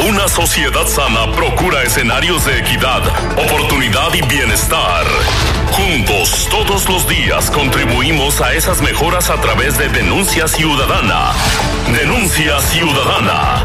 Una sociedad sana procura escenarios de equidad, oportunidad y bienestar. Juntos, todos los días, contribuimos a esas mejoras a través de Denuncia Ciudadana. Denuncia Ciudadana.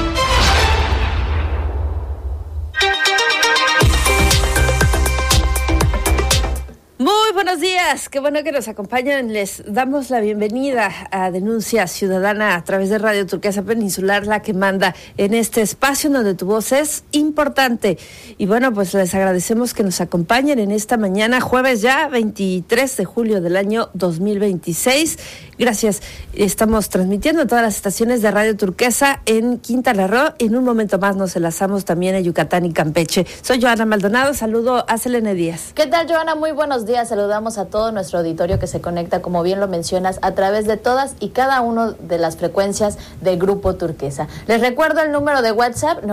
Muy buenos días, qué bueno que nos acompañan. Les damos la bienvenida a Denuncia Ciudadana a través de Radio Turquesa Peninsular, la que manda en este espacio donde tu voz es importante. Y bueno, pues les agradecemos que nos acompañen en esta mañana, jueves ya, 23 de julio del año 2026. Gracias. Estamos transmitiendo en todas las estaciones de Radio Turquesa en Quintana Roo. En un momento más nos enlazamos también a Yucatán y Campeche. Soy Joana Maldonado, saludo a Selene Díaz. ¿Qué tal, Joana? Muy buenos días. Saludamos a todo nuestro auditorio que se conecta, como bien lo mencionas, a través de todas y cada una de las frecuencias de Grupo Turquesa. Les recuerdo el número de WhatsApp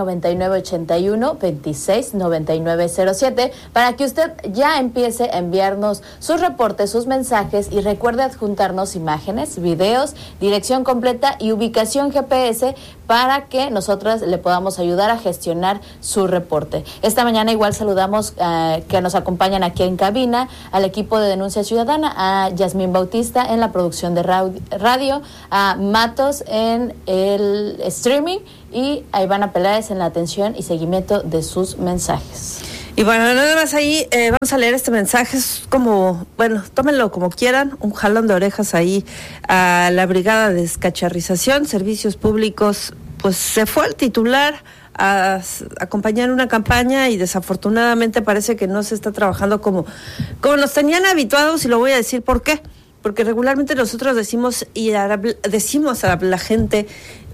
9981-269907 para que usted ya empiece a enviarnos sus reportes, sus mensajes y recuerde adjuntarnos imágenes, videos, dirección completa y ubicación GPS para que nosotras le podamos ayudar a gestionar su reporte. Esta mañana igual saludamos que nos acompañan aquí en cabina al equipo de Denuncia Ciudadana, a Yasmín Bautista en la producción de radio, a Matos en el streaming y a Ivana Peláez en la atención y seguimiento de sus mensajes. Y bueno, nada más ahí vamos a leer este mensaje, es como, bueno, tómenlo como quieran, un jalón de orejas ahí a la Brigada de Descacharrización, Servicios Públicos, pues se fue el titular a acompañar una campaña y desafortunadamente parece que no se está trabajando como nos tenían habituados, y lo voy a decir por qué. Porque regularmente nosotros decimos a la gente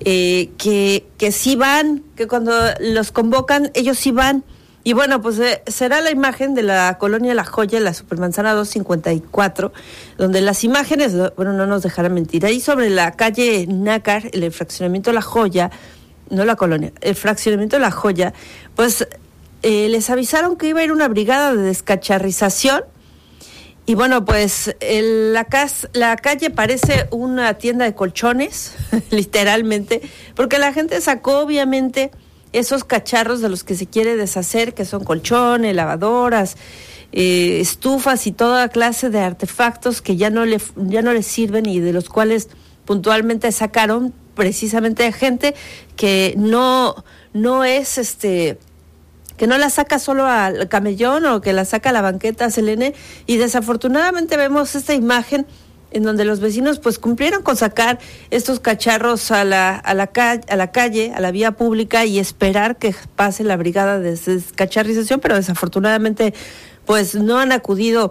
que sí van, que cuando los convocan ellos sí van. Y bueno, pues será la imagen de la colonia La Joya, la Supermanzana 254, donde las imágenes, bueno, no nos dejarán mentir. Ahí sobre la calle Nácar, el fraccionamiento La Joya, no la colonia, el fraccionamiento La Joya, pues les avisaron que iba a ir una brigada de descacharrización. Y bueno, pues la calle parece una tienda de colchones, literalmente, porque la gente sacó obviamente esos cacharros de los que se quiere deshacer, que son colchones, lavadoras, estufas y toda clase de artefactos que ya no le sirven y de los cuales puntualmente sacaron precisamente a gente que no es que no la saca solo al camellón o que la saca a la banqueta, Selene, y desafortunadamente vemos esta imagen en donde los vecinos pues cumplieron con sacar estos cacharros a la calle, a la vía pública y esperar que pase la brigada de descacharrización, pero desafortunadamente pues no han acudido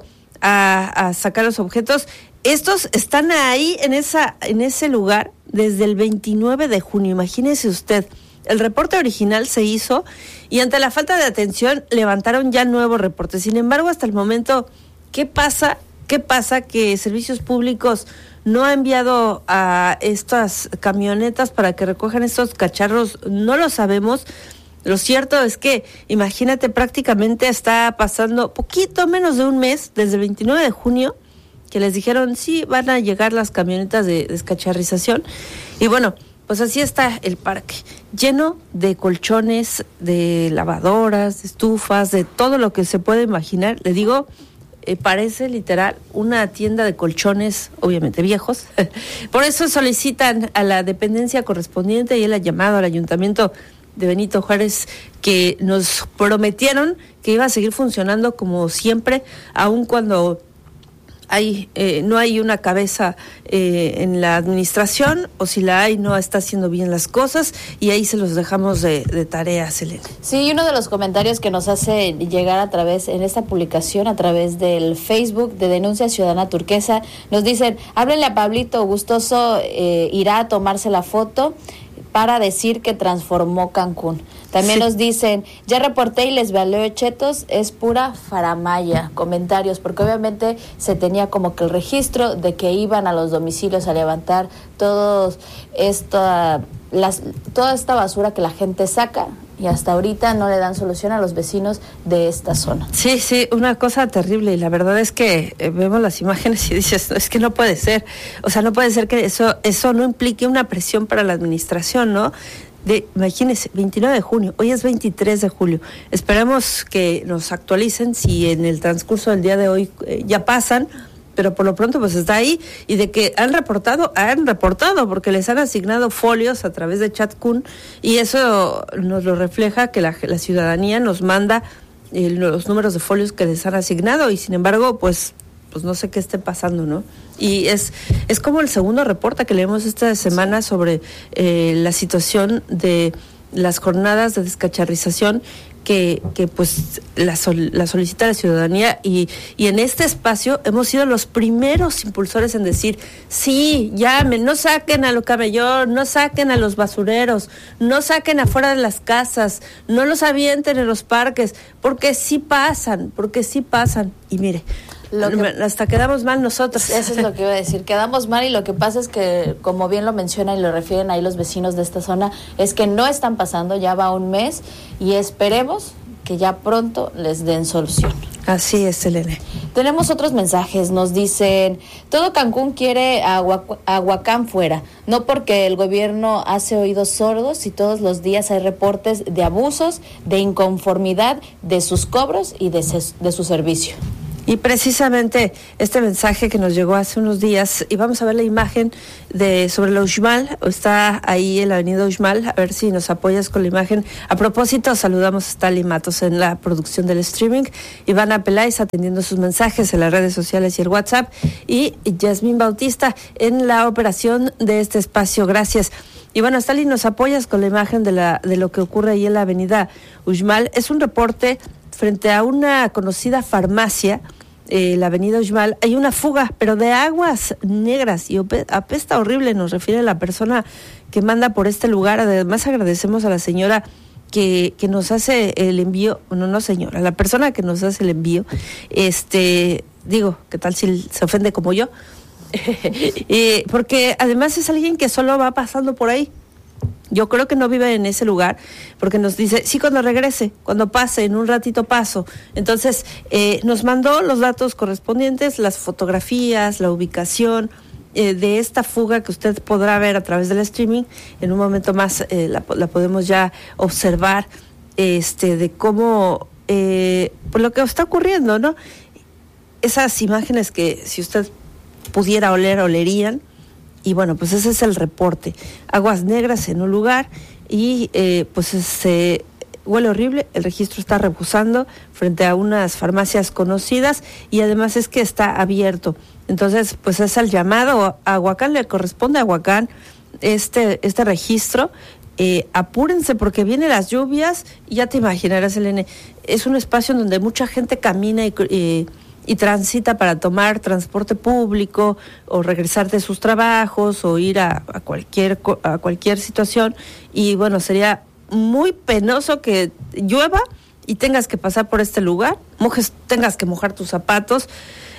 a sacar los objetos. Estos están ahí en ese lugar desde el 29 de junio, imagínese usted. El reporte original se hizo y ante la falta de atención levantaron ya nuevos reportes. Sin embargo, hasta el momento, ¿qué pasa que Servicios Públicos no ha enviado a estas camionetas para que recojan estos cacharros? No lo sabemos. Lo cierto es que, imagínate, prácticamente está pasando poquito menos de un mes, desde el 29 de junio, que les dijeron, sí, van a llegar las camionetas de descacharrización. Y bueno, pues así está el parque, lleno de colchones, de lavadoras, de estufas, de todo lo que se puede imaginar. Le digo, parece literal una tienda de colchones, obviamente viejos. Por eso solicitan a la dependencia correspondiente y el llamado al ayuntamiento de Benito Juárez, que nos prometieron que iba a seguir funcionando como siempre, aun cuando no hay una cabeza en la administración, o si la hay, no está haciendo bien las cosas, y ahí se los dejamos de tarea, Selene. Sí, uno de los comentarios que nos hace llegar a través, en esta publicación, a través del Facebook de Denuncia Ciudadana Turquesa, nos dicen, háblenle a Pablito, gustoso irá a tomarse la foto para decir que transformó Cancún. También nos dicen, ya reporté y les valeo chetos, es pura faramaya. Comentarios, porque obviamente se tenía como que el registro de que iban a los domicilios a levantar toda esta basura que la gente saca, y hasta ahorita no le dan solución a los vecinos de esta zona. Sí, una cosa terrible, y la verdad es que vemos las imágenes y dices, es que no puede ser, o sea, no puede ser que eso no implique una presión para la administración, ¿no? Imagínense, 29 de junio, hoy es 23 de julio. Esperemos que nos actualicen si en el transcurso del día de hoy ya pasan, pero por lo pronto pues está ahí, y de que han reportado porque les han asignado folios a través de ChatCun, y eso nos lo refleja que la ciudadanía nos manda los números de folios que les han asignado, y sin embargo pues no sé qué esté pasando, ¿no? Y es como el segundo reporte que leemos esta semana sobre la situación de las jornadas de descacharrización que pues la solicita la ciudadanía, y en este espacio hemos sido los primeros impulsores en decir, sí, llamen, no saquen a lo camellón, no saquen a los basureros, no saquen afuera de las casas, no los avienten en los parques, porque sí pasan, y mire, hasta quedamos mal nosotros. Eso es lo que iba a decir, quedamos mal, y lo que pasa es que, como bien lo mencionan y lo refieren ahí los vecinos de esta zona, es que no están pasando, ya va un mes, y esperemos que ya pronto les den solución. Así es, Selene. Tenemos otros mensajes, nos dicen, todo Cancún quiere a Huacán fuera, no porque el gobierno hace oídos sordos y todos los días hay reportes de abusos, de inconformidad, de sus cobros y de su servicio. Y precisamente este mensaje que nos llegó hace unos días, y vamos a ver la imagen sobre la Uxmal, está ahí en la avenida Uxmal, a ver si nos apoyas con la imagen. A propósito, saludamos a Stali Matos en la producción del streaming, Ivana Peláez atendiendo sus mensajes en las redes sociales y el WhatsApp, y Yasmín Bautista en la operación de este espacio. Gracias. Y bueno, Stali, nos apoyas con la imagen de lo que ocurre ahí en la avenida Uxmal. Es un reporte frente a una conocida farmacia, la avenida Uxmal. Hay una fuga, pero de aguas negras, y apesta horrible, nos refiere la persona que manda por este lugar. Además, agradecemos a la señora que nos hace el envío, no señora, la persona que nos hace el envío, digo, ¿qué tal si se ofende como yo? Porque además es alguien que solo va pasando por ahí. Yo creo que no vive en ese lugar, porque nos dice, sí, cuando regrese, cuando pase, en un ratito paso. Entonces, nos mandó los datos correspondientes, las fotografías, la ubicación de esta fuga que usted podrá ver a través del streaming. En un momento más la podemos ya observar, de cómo, pues lo que está ocurriendo, ¿no? Esas imágenes que si usted pudiera olerían. Y bueno, pues ese es el reporte. Aguas negras en un lugar, y pues huele horrible. El registro está rebosando frente a unas farmacias conocidas, y además es que está abierto. Entonces, pues es el llamado. A Huacán le corresponde a Huacán este registro. Apúrense porque vienen las lluvias, y ya te imaginarás, Elene, es un espacio en donde mucha gente camina y transita para tomar transporte público, o regresar de sus trabajos, o ir a cualquier situación. Y bueno, sería muy penoso que llueva y tengas que pasar por este lugar, tengas que mojar tus zapatos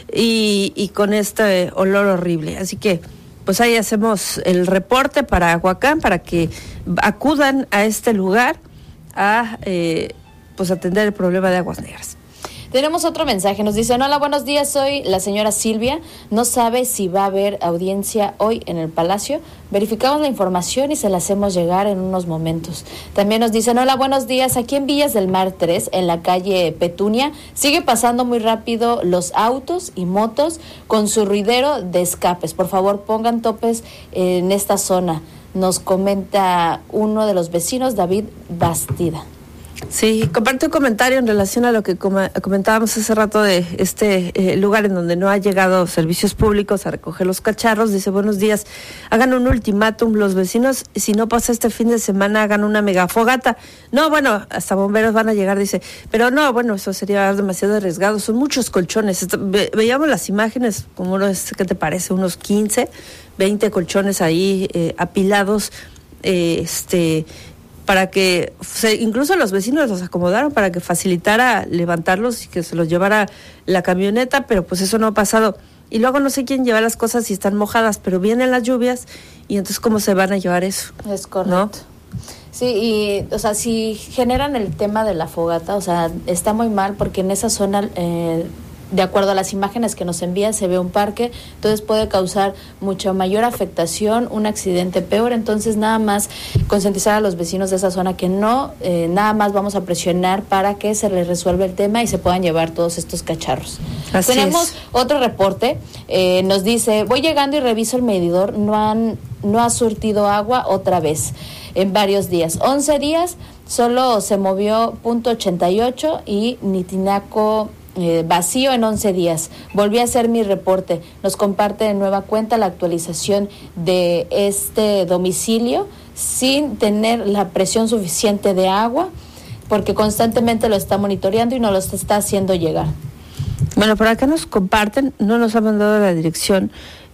y con este olor horrible. Así que pues ahí hacemos el reporte para Huacán, para que acudan a este lugar a pues atender el problema de aguas negras. Tenemos otro mensaje, nos dicen, hola, buenos días, soy la señora Silvia, no sabe si va a haber audiencia hoy en el Palacio, verificamos la información y se la hacemos llegar en unos momentos. También nos dicen, hola, buenos días, aquí en Villas del Mar 3, en la calle Petunia, sigue pasando muy rápido los autos y motos con su ruidero de escapes, por favor pongan topes en esta zona, nos comenta uno de los vecinos, David Bastida. Sí, comparte un comentario en relación a lo que comentábamos hace rato de este lugar en donde no ha llegado servicios públicos a recoger los cacharros. Dice, buenos días, hagan un ultimátum los vecinos, si no pasa este fin de semana hagan una megafogata. No, bueno, hasta bomberos van a llegar, dice, pero no, bueno, eso sería demasiado arriesgado, son muchos colchones. Veíamos las imágenes, como ¿qué te parece? Unos 15, 20 colchones ahí apilados, para que, incluso los vecinos los acomodaron para que facilitara levantarlos y que se los llevara la camioneta, pero pues eso no ha pasado. Y luego no sé quién lleva las cosas si están mojadas, pero vienen las lluvias, y entonces ¿cómo se van a llevar eso? Es correcto. ¿No? Sí, y, o sea, si generan el tema de la fogata, o sea, está muy mal porque en esa zona de acuerdo a las imágenes que nos envía, se ve un parque, entonces puede causar mucha mayor afectación, un accidente peor. Entonces nada más concientizar a los vecinos de esa zona que no, nada más vamos a presionar para que se les resuelva el tema y se puedan llevar todos estos cacharros. Así Tenemos otro reporte, nos dice, voy llegando y reviso el medidor, no ha surtido agua otra vez en varios días, 11 días, solo se movió .88 y Nitinaco vacío en 11 días. Volví a hacer mi reporte. Nos comparte de nueva cuenta la actualización de este domicilio sin tener la presión suficiente de agua, porque constantemente lo está monitoreando y nos lo está haciendo llegar. Bueno, por acá nos comparten, no nos han mandado la dirección.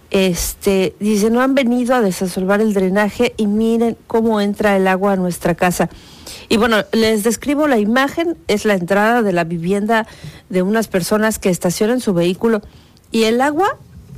Dice, no han venido a desasolvar el drenaje y miren cómo entra el agua a nuestra casa. Y bueno, les describo la imagen, es la entrada de la vivienda de unas personas que estacionan su vehículo y el agua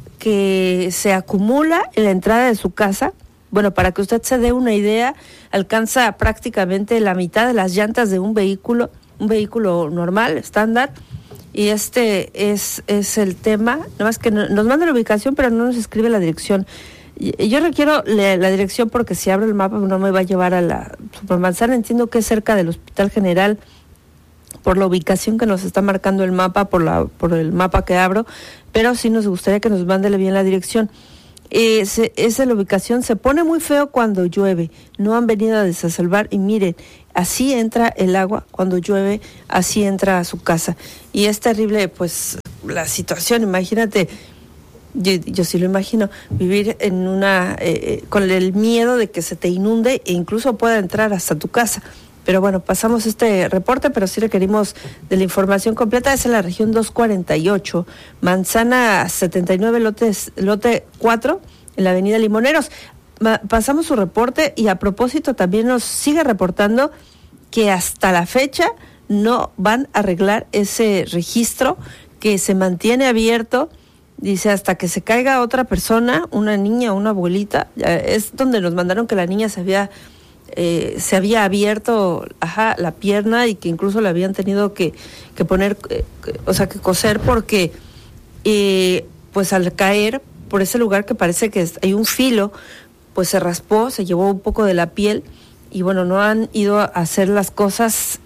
que se acumula en la entrada de su casa, bueno, para que usted se dé una idea, alcanza prácticamente la mitad de las llantas de un vehículo normal, estándar. Y este es el tema, nada más que nos manda la ubicación, pero no nos escribe la dirección. Yo requiero la dirección porque si abro el mapa no me va a llevar a la Supermanzana. Entiendo que es cerca del Hospital General por la ubicación que nos está marcando el mapa, por el mapa que abro, pero sí nos gustaría que nos mande bien la dirección. Esa es la ubicación. Se pone muy feo cuando llueve, no han venido a desasolvar y miren, así entra el agua cuando llueve, así entra a su casa. Y es terrible pues la situación, imagínate. Yo sí lo imagino, vivir en con el miedo de que se te inunde e incluso pueda entrar hasta tu casa. Pero bueno, pasamos este reporte, pero sí requerimos de la información completa. Es en la región 248, Manzana 79, lote 4, en la avenida Limoneros. Pasamos su reporte y a propósito también nos sigue reportando que hasta la fecha no van a arreglar ese registro que se mantiene abierto. Dice, hasta que se caiga otra persona, una niña o una abuelita. Es donde nos mandaron que la niña se había abierto la pierna y que incluso le habían tenido que poner, que coser porque pues al caer por ese lugar que parece que hay un filo, pues se raspó, se llevó un poco de la piel y bueno, no han ido a hacer las cosas.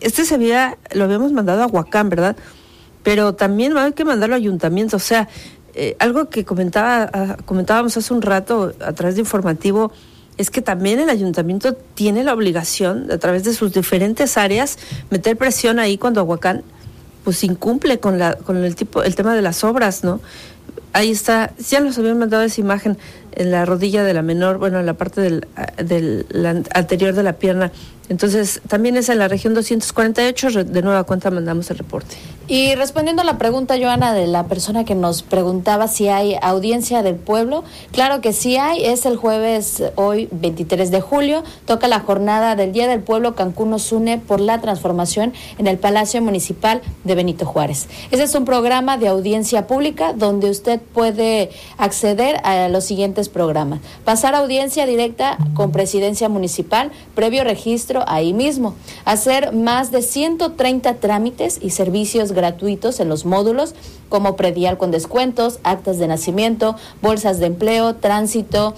Lo habíamos mandado a Huacán, ¿verdad? Pero también hay que mandarlo a ayuntamiento, o sea, algo que comentábamos hace un rato a través de informativo, es que también el ayuntamiento tiene la obligación, a través de sus diferentes áreas, meter presión ahí cuando Aguacán pues incumple con el tema de las obras, ¿no? Ahí está, ya nos habían mandado esa imagen en la rodilla de la menor, bueno, en la parte del anterior de la pierna. Entonces, también es en la región 248, de nueva cuenta mandamos el reporte. Y respondiendo a la pregunta, Joana, de la persona que nos preguntaba si hay audiencia del pueblo, claro que sí hay, es el jueves, hoy 23 de julio, toca la jornada del Día del Pueblo Cancún nos une por la transformación en el Palacio Municipal de Benito Juárez. Ese es un programa de audiencia pública donde usted puede acceder a los siguientes programas. Pasar audiencia directa con Presidencia Municipal, previo registro ahí mismo. Hacer más de 130 trámites y servicios gratuitos en los módulos como predial con descuentos, actas de nacimiento, bolsas de empleo, tránsito,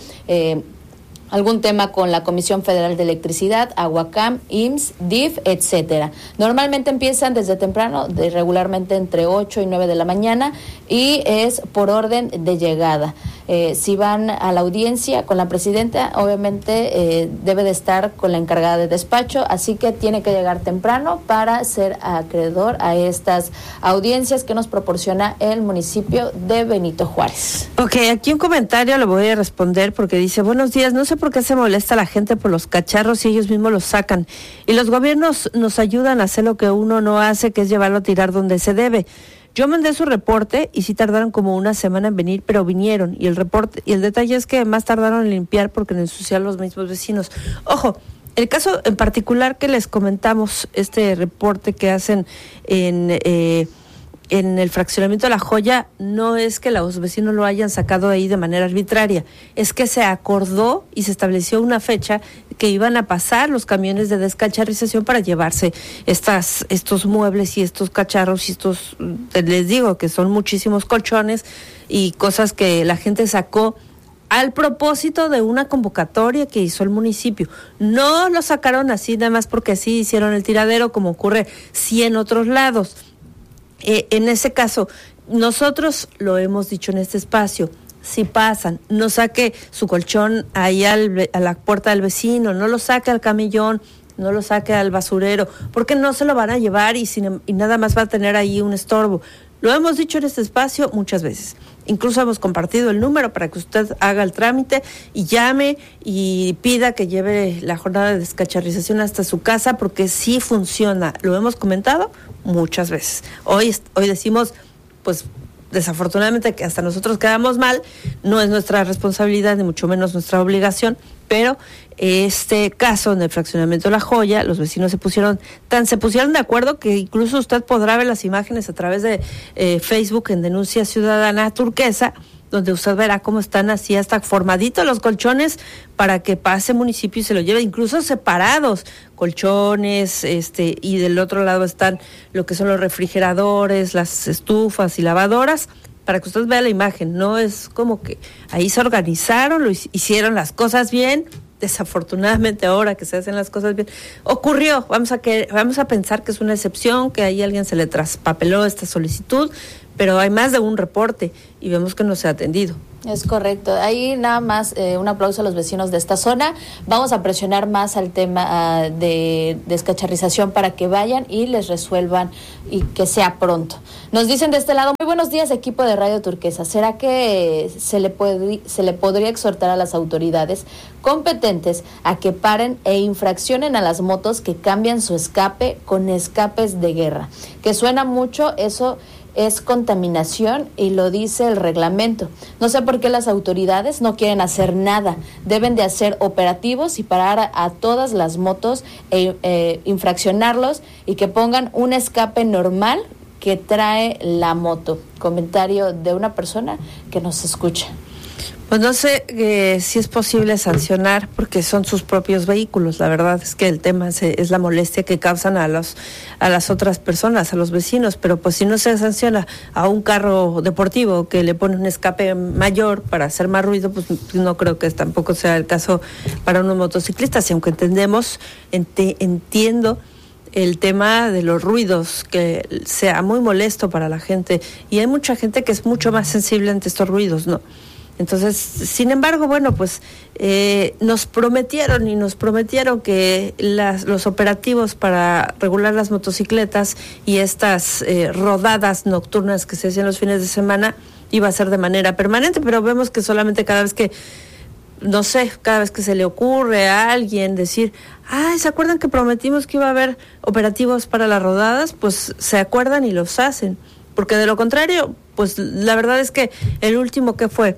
algún tema con la Comisión Federal de Electricidad, Aguacam, IMSS, DIF, etcétera. Normalmente empiezan desde temprano, regularmente entre 8 y 9 de la mañana, y es por orden de llegada. Si van a la audiencia con la presidenta, obviamente debe de estar con la encargada de despacho, así que tiene que llegar temprano para ser acreedor a estas audiencias que nos proporciona el municipio de Benito Juárez. Ok, aquí un comentario lo voy a responder porque dice, buenos días, no sé por qué se molesta la gente por los cacharros y ellos mismos los sacan. Y los gobiernos nos ayudan a hacer lo que uno no hace, que es llevarlo a tirar donde se debe. Yo mandé su reporte y sí tardaron como una semana en venir, pero vinieron. Y el detalle es que más tardaron en limpiar porque en ensuciar los mismos vecinos. Ojo, el caso en particular que les comentamos, este reporte que hacen en en el fraccionamiento de La Joya no es que los vecinos lo hayan sacado de ahí de manera arbitraria, es que se acordó y se estableció una fecha que iban a pasar los camiones de descacharrización para llevarse estos muebles y estos cacharros y les digo que son muchísimos colchones y cosas que la gente sacó al propósito de una convocatoria que hizo el municipio. No lo sacaron así nada más porque así hicieron el tiradero, como ocurre sí en otros lados. En ese caso, nosotros lo hemos dicho en este espacio, si pasan, no saque su colchón ahí a la puerta del vecino, no lo saque al camellón, no lo saque al basurero, porque no se lo van a llevar y nada más va a tener ahí un estorbo. Lo hemos dicho en este espacio muchas veces. Incluso hemos compartido el número para que usted haga el trámite y llame y pida que lleve la jornada de descacharrización hasta su casa, porque sí funciona. Lo hemos comentado muchas veces. Hoy decimos, pues desafortunadamente que hasta nosotros quedamos mal, no es nuestra responsabilidad ni mucho menos nuestra obligación, pero este caso en el fraccionamiento La Joya, los vecinos se pusieron de acuerdo que incluso usted podrá ver las imágenes a través de Facebook en Denuncia Ciudadana Turquesa, donde usted verá cómo están así hasta formaditos los colchones para que pase municipio y se lo lleve, incluso separados, colchones, y del otro lado están lo que son los refrigeradores, las estufas y lavadoras, para que usted vea la imagen. No es como que ahí se organizaron, hicieron las cosas bien. Desafortunadamente ahora que se hacen las cosas bien, ocurrió, vamos a pensar que es una excepción, que ahí a alguien se le traspapeló esta solicitud, pero hay más de un reporte y vemos que no se ha atendido. Es correcto. Ahí nada más un aplauso a los vecinos de esta zona. Vamos a presionar más al tema de descacharrización para que vayan y les resuelvan y que sea pronto. Nos dicen de este lado, muy buenos días, equipo de Radio Turquesa. ¿Será que se le podría exhortar a las autoridades competentes a que paren e infraccionen a las motos que cambian su escape con escapes de guerra? Que suena mucho, eso es contaminación y lo dice el reglamento. No sé por qué las autoridades no quieren hacer nada. Deben de hacer operativos y parar a todas las motos infraccionarlos y que pongan un escape normal que trae la moto. Comentario de una persona que nos escucha. Pues no sé si es posible sancionar porque son sus propios vehículos. La verdad es que el tema es la molestia que causan a las otras personas, a los vecinos. Pero pues si no se sanciona a un carro deportivo que le pone un escape mayor para hacer más ruido, pues no creo que tampoco sea el caso para unos motociclistas. Y aunque entiendo el tema de los ruidos, que sea muy molesto para la gente. Y hay mucha gente que es mucho más sensible ante estos ruidos, ¿no? Entonces, sin embargo, bueno, pues nos prometieron que los operativos para regular las motocicletas y estas rodadas nocturnas que se hacen los fines de semana iba a ser de manera permanente, pero vemos que solamente cada vez que se le ocurre a alguien decir, ¿se acuerdan que prometimos que iba a haber operativos para las rodadas? Pues se acuerdan y los hacen, porque de lo contrario, pues la verdad es que el último que fue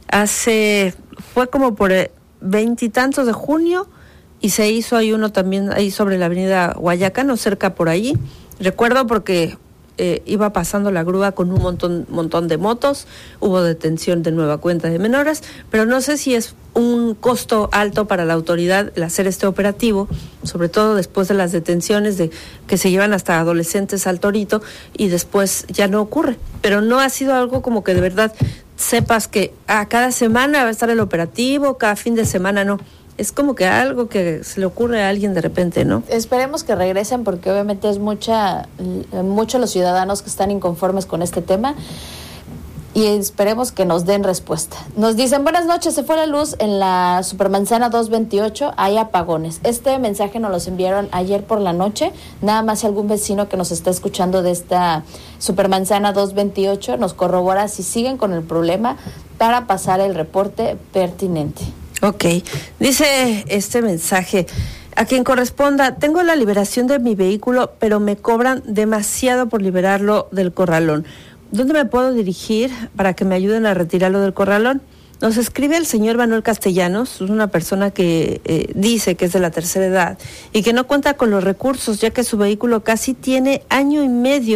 como por 20 y tantos de junio y se hizo ahí uno también ahí sobre la avenida Guayacán o cerca por ahí. Recuerdo porque iba pasando la grúa con un montón de motos, hubo detención de nueva cuenta de menores, pero no sé si es un costo alto para la autoridad el hacer este operativo, sobre todo después de las detenciones de que se llevan hasta adolescentes al Torito y después ya no ocurre. Pero no ha sido algo como que de verdad sepas que cada semana va a estar el operativo, cada fin de semana no. Es como que algo que se le ocurre a alguien de repente, ¿no? Esperemos que regresen porque obviamente es muchos los ciudadanos que están inconformes con este tema y esperemos que nos den respuesta. Nos dicen, buenas noches, se fue la luz en la Supermanzana 228, hay apagones. Este mensaje nos los enviaron ayer por la noche, nada más si algún vecino que nos está escuchando de esta Supermanzana 228 nos corrobora si siguen con el problema para pasar el reporte pertinente. Ok, dice este mensaje, a quien corresponda, tengo la liberación de mi vehículo, pero me cobran demasiado por liberarlo del corralón. ¿Dónde me puedo dirigir para que me ayuden a retirarlo del corralón? Nos escribe el señor Manuel Castellanos, es una persona que dice que es de la tercera edad y que no cuenta con los recursos, ya que su vehículo casi tiene 1 año y medio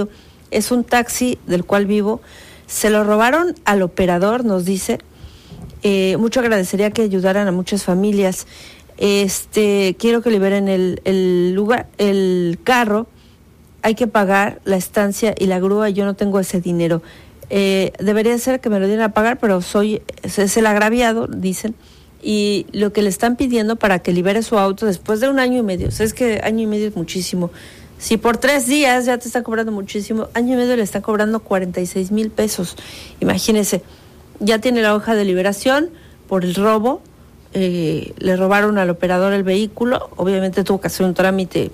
es un taxi del cual vivo. Se lo robaron al operador, nos dice. Mucho agradecería que ayudaran a muchas familias. Quiero que liberen el lugar, el carro. Hay que pagar la estancia y la grúa. Yo no tengo ese dinero. Debería ser que me lo dieran a pagar, pero es el agraviado, dicen. Y lo que le están pidiendo para que libere su auto después de 1 año y medio. O sea, es que 1 año y medio es muchísimo. Si por 3 días ya te están cobrando muchísimo, 1 año y medio le están cobrando 46,000 pesos. Imagínese, ya tiene la hoja de liberación por el robo. Le robaron al operador el vehículo. Obviamente tuvo que hacer un trámite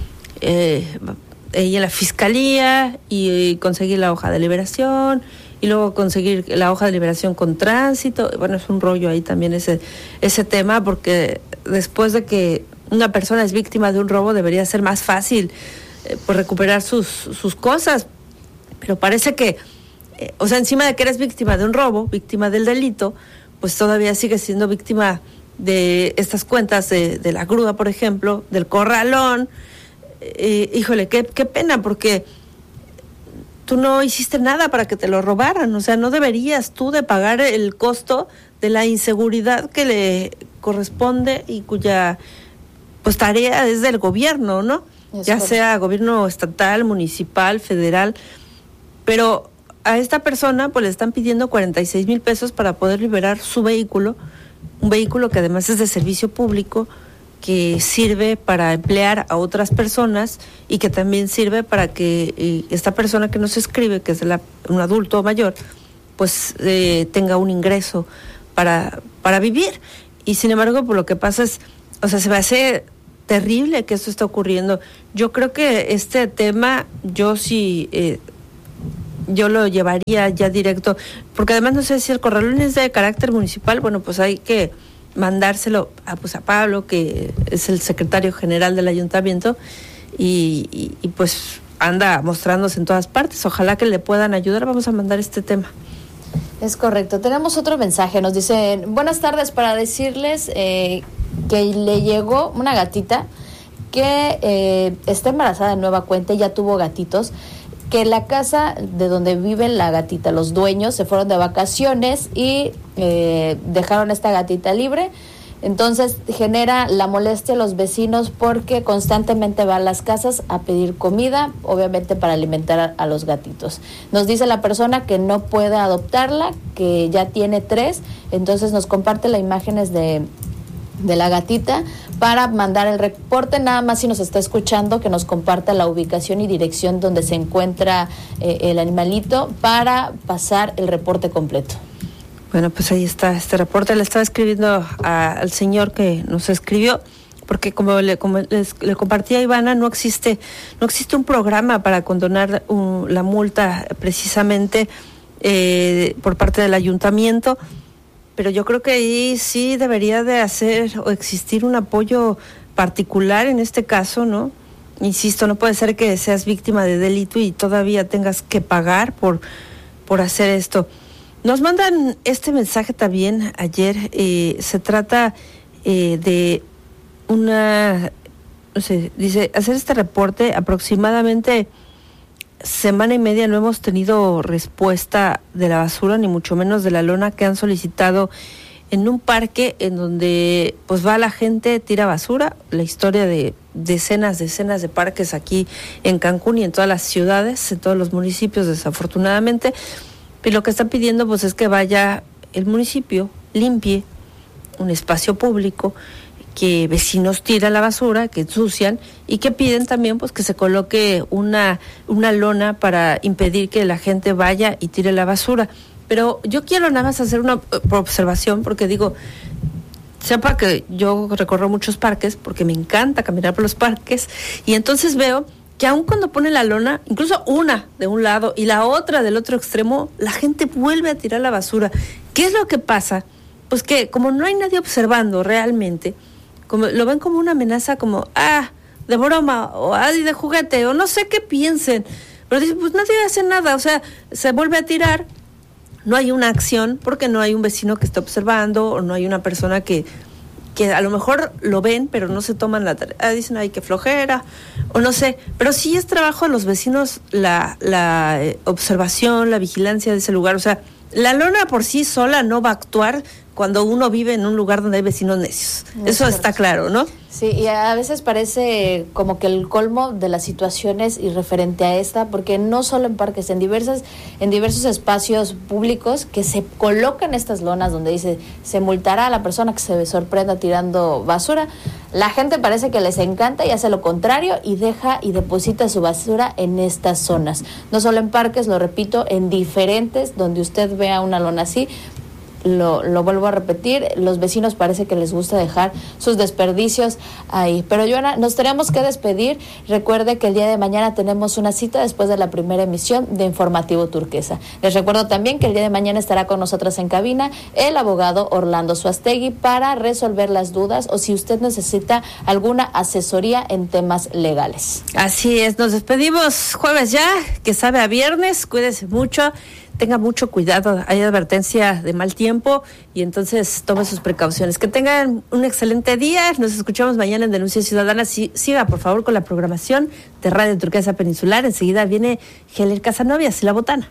y en la fiscalía y conseguir la hoja de liberación y luego conseguir la hoja de liberación con tránsito. Bueno, es un rollo ahí también ese tema, porque después de que una persona es víctima de un robo debería ser más fácil pues recuperar sus cosas, pero parece que o sea, encima de que eres víctima de un robo, víctima del delito, pues todavía sigues siendo víctima de estas cuentas de la grúa, por ejemplo, del corralón. Híjole, qué pena, porque tú no hiciste nada para que te lo robaran. O sea, no deberías tú de pagar el costo de la inseguridad que le corresponde y cuya pues tarea es del gobierno, ¿no? Ya sea gobierno estatal, municipal, federal. Pero a esta persona pues le están pidiendo 46,000 pesos para poder liberar su vehículo, un vehículo que además es de servicio público, que sirve para emplear a otras personas y que también sirve para que esta persona que nos escribe, que es un adulto mayor, pues tenga un ingreso para vivir. Y sin embargo, pues lo que pasa es, o sea, se me hace terrible que esto está ocurriendo. Yo creo que este tema, yo lo llevaría ya directo, porque además no sé si el corralón es de carácter municipal. Bueno, pues hay que mandárselo a Pablo, que es el secretario general del ayuntamiento, y pues anda mostrándose en todas partes. Ojalá que le puedan ayudar. Vamos a mandar este tema. Es correcto. Tenemos otro mensaje. Nos dicen, buenas tardes, para decirles que le llegó una gatita que está embarazada de nueva cuenta y ya tuvo gatitos, que la casa de donde vive la gatita, los dueños se fueron de vacaciones y dejaron esta gatita libre. Entonces genera la molestia a los vecinos porque constantemente va a las casas a pedir comida, obviamente para alimentar a los gatitos. Nos dice la persona que no puede adoptarla, que ya tiene 3, entonces nos comparte las imágenes de la gatita para mandar el reporte. Nada más, si nos está escuchando, que nos comparta la ubicación y dirección donde se encuentra el animalito para pasar el reporte completo. Bueno, pues ahí está este reporte. Le estaba escribiendo al señor que nos escribió, porque como le compartía a Ivana, no existe un programa para condonar la multa precisamente por parte del ayuntamiento. Pero yo creo que ahí sí debería de hacer o existir un apoyo particular en este caso, ¿no? Insisto, no puede ser que seas víctima de delito y todavía tengas que pagar por hacer esto. Nos mandan este mensaje también ayer. Se trata de una, no sé, dice, hacer este reporte aproximadamente semana y media no hemos tenido respuesta de la basura, ni mucho menos de la lona que han solicitado en un parque en donde pues va la gente, tira basura. La historia de decenas de parques aquí en Cancún y en todas las ciudades, en todos los municipios, desafortunadamente. Y lo que están pidiendo pues es que vaya el municipio, limpie un espacio público, que vecinos tiran la basura, que ensucian, y que piden también pues que se coloque una lona para impedir que la gente vaya y tire la basura. Pero yo quiero nada más hacer una observación, porque digo, sepa que yo recorro muchos parques porque me encanta caminar por los parques, y entonces veo que aun cuando pone la lona, incluso una de un lado y la otra del otro extremo, la gente vuelve a tirar la basura. ¿Qué es lo que pasa? Pues que como no hay nadie observando realmente, como lo ven como una amenaza, como de broma, o de juguete, o no sé qué piensen, pero dicen, pues nadie hace nada. O sea, se vuelve a tirar, no hay una acción porque no hay un vecino que esté observando, o no hay una persona que que a lo mejor lo ven, pero no se toman la tarea, dicen, ay, qué flojera, o no sé, pero sí es trabajo de los vecinos la observación, la vigilancia de ese lugar. O sea, la lona por sí sola no va a actuar cuando uno vive en un lugar donde hay vecinos necios. Eso está claro, ¿no? Sí, y a veces parece como que el colmo de las situaciones y referente a esta, porque no solo en parques, en diversos espacios públicos que se colocan estas lonas donde dice, se multará a la persona que se sorprenda tirando basura. La gente parece que les encanta y hace lo contrario y deja y deposita su basura en estas zonas. No solo en parques, lo repito, en diferentes, donde usted vea una lona así. Lo vuelvo a repetir, los vecinos parece que les gusta dejar sus desperdicios ahí. Pero Joana, nos tenemos que despedir. Recuerde que el día de mañana tenemos una cita después de la primera emisión de Informativo Turquesa. Les recuerdo también que el día de mañana estará con nosotras en cabina el abogado Orlando Suastegui para resolver las dudas o si usted necesita alguna asesoría en temas legales. Así es, nos despedimos jueves ya, que sabe a viernes, cuídese mucho. Tenga mucho cuidado, hay advertencia de mal tiempo y entonces tome sus precauciones. Que tengan un excelente día, nos escuchamos mañana en Denuncia Ciudadana. Siga por favor con la programación de Radio Turquesa Peninsular. Enseguida viene Heller Casanovias y La Botana.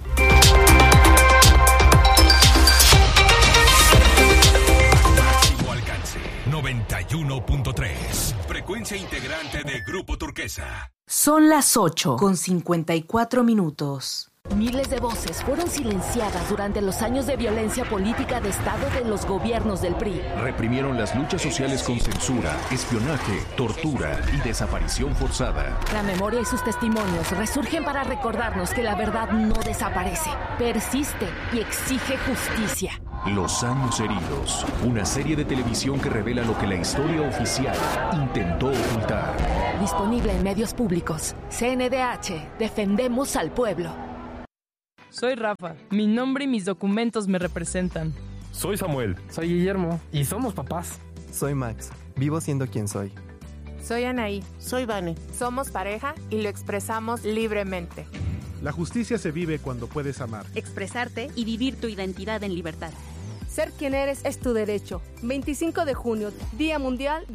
Máximo alcance, 91.3, frecuencia integrante de Grupo Turquesa. Son las 8:54. Miles de voces fueron silenciadas durante los años de violencia política de Estado de los gobiernos del PRI. Reprimieron las luchas sociales con censura, espionaje, tortura y desaparición forzada. La memoria y sus testimonios resurgen para recordarnos que la verdad no desaparece, persiste y exige justicia. Los años heridos, una serie de televisión que revela lo que la historia oficial intentó ocultar. Disponible en medios públicos. CNDH, defendemos al pueblo. Soy Rafa, mi nombre y mis documentos me representan. Soy Samuel. Soy Guillermo y somos papás. Soy Max, vivo siendo quien soy. Soy Anaí. Soy Vane. Somos pareja y lo expresamos libremente. La justicia se vive cuando puedes amar, expresarte y vivir tu identidad en libertad. Ser quien eres es tu derecho. 25 de junio, Día Mundial